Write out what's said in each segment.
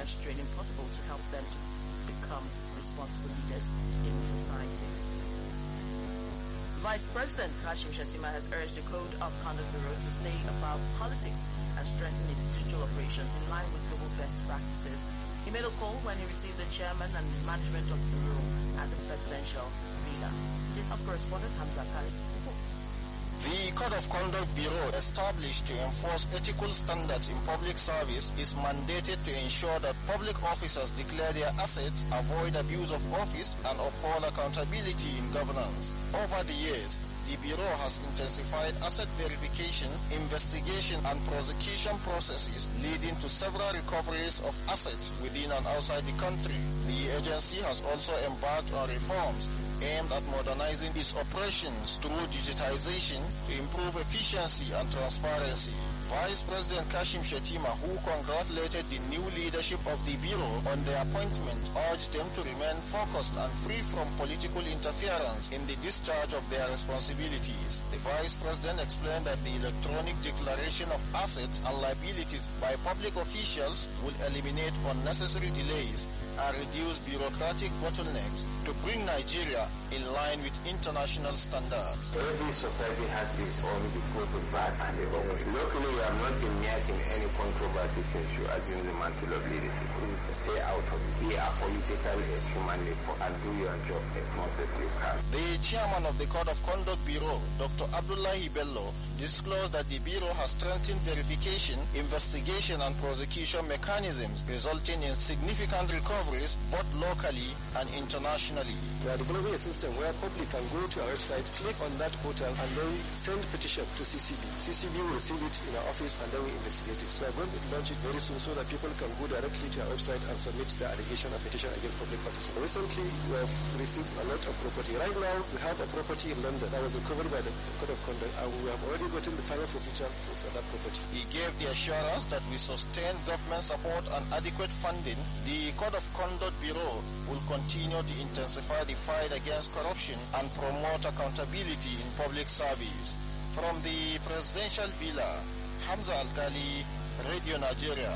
guidance training possible to help them to become responsible leaders in society. Vice President Kashim Shettima has urged the Code of Conduct Bureau to stay above politics and strengthen its digital operations in line with global best practices. He made a call when he received the chairman and management of the bureau at the presidential villa. State House correspondent Hamza Khalid reports. The Code of Conduct Bureau, established to enforce ethical standards in public service, is mandated to ensure that public officers declare their assets, avoid abuse of office, and uphold accountability in governance. Over the years, the Bureau has intensified asset verification, investigation, and prosecution processes, leading to several recoveries of assets within and outside the country. The agency has also embarked on reforms aimed at modernizing its operations through digitization to improve efficiency and transparency. Vice President Kashim Shettima, who congratulated the new leadership of the Bureau on their appointment, urged them to remain focused and free from political interference in the discharge of their responsibilities. The Vice President explained that the electronic declaration of assets and liabilities by public officials will eliminate unnecessary delays and reduce bureaucratic bottlenecks to bring Nigeria in line with international standards. Every society has its own good, bad, and the ugly. Luckily, we have not been making any controversy since you assumed the mantle of leadership. Please stay out of it. Be apolitical as humanly and do your job as much as you can. The chairman of the Code of Conduct Bureau, Dr. Abdullahi Bello, disclosed that the Bureau has strengthened verification, investigation, and prosecution mechanisms, resulting in significant recoveries both locally and internationally. We are developing a system where public can go to our website, click on that portal, and then send petition to CCB. CCB will receive it in our office, and then we investigate it. So I'm going to launch it very soon so that people can go directly to our website and submit the allegation and petition against public officers. Recently, we have received a lot of property. Right now, we have a property in London that was recovered by the Code of Conduct, and we have already gotten the final forfeiture for that property. He gave the assurance that we sustain government support and adequate funding. The Code of Conduct Bureau will continue to intensify the fight against corruption and promote accountability in public service. From the presidential villa, Hamza Alkali, Radio Nigeria.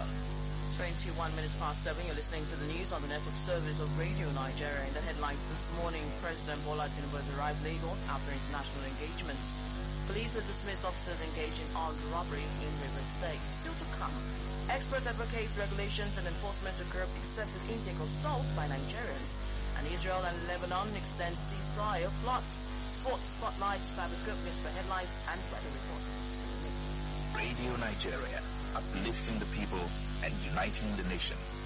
21 minutes past 7, you're listening to the news on the network service of Radio Nigeria. In the headlines this morning, President Bola Tinubu has arrived Lagos after international engagements. Police have dismissed officers engaged in armed robbery in Rivers State. Still to come, expert advocates regulations and enforcement to curb excessive intake of salt by Nigerians. And Israel and Lebanon extend ceasefire. Plus, sports spotlight, cyberscope, news for headlines, and weather reports. Radio Nigeria, uplifting the people and uniting the nation.